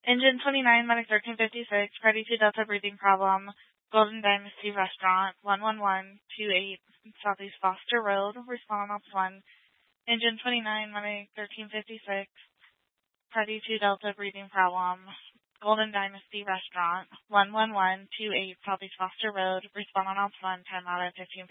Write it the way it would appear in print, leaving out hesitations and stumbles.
Engine 29, Medic 1356, Party 2 Delta breathing problem, Golden Dynasty Restaurant, 11128 Southeast Foster Road, respond on ops 1. Engine 29, Medic 1356, Party 2 Delta breathing problem, Golden Dynasty Restaurant, 11128 Southeast Foster Road, respond on ops 1, time out at 15.